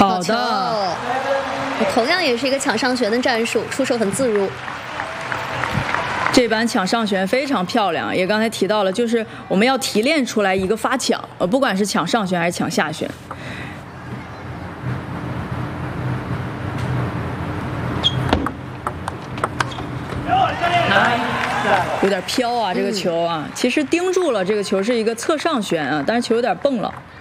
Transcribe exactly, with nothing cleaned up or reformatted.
好的， 同样也是一个抢上旋的战术，出手很自如。 这板抢上旋非常漂亮，也刚才提到了，就是我们要提炼出来一个发抢，呃，不管是抢上旋还是抢下旋。有点飘啊，这个球啊，其实盯住了，这个球是一个侧上旋啊，但是球有点蹦了。